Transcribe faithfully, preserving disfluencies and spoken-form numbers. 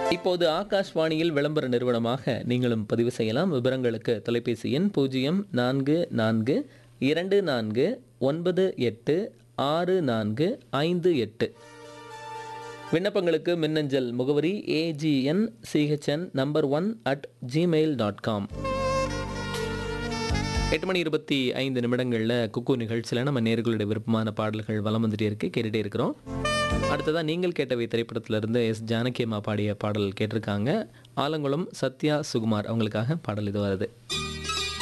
இப்போது ஆகாஷ்வாணியில் விளம்பர நிறுவனமாக நீங்களும் பதிவு செய்யலாம். விவரங்களுக்கு தொலைபேசி எண் பூஜ்ஜியம் நான்கு நான்கு இரண்டு நான்கு ஒன்பது எட்டு ஆறு நான்கு ஐந்து எட்டு. விண்ணப்பங்களுக்கு மின்னஞ்சல் முகவரி AGN CHN number one at Gmail dot com. எட்டு மணி இருபத்தி ஐந்து நிமிடங்களில் குக்கு நிகழ்ச்சியில் நம்ம நேர்களுடைய விருப்பமான பாடல்கள் வலம் வந்துட்டே இருக்கு, கேட்டுகிட்டே இருக்கிறோம். அடுத்ததான் நீங்கள் கேட்டவை திரைப்படத்திலிருந்து எஸ் ஜானகி அம்மா பாடிய பாடல் கேட்டிருக்காங்க. ஆலங்குளம் சத்யா சுகுமார் அவங்களுக்காக பாடல் இது வருது.